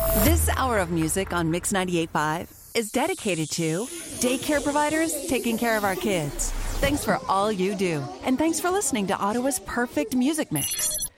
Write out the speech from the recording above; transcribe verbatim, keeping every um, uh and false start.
This hour of music on Mix ninety-eight point five is dedicated to daycare providers taking care of our kids. Thanks for all you do, and thanks for listening to Ottawa's perfect music mix.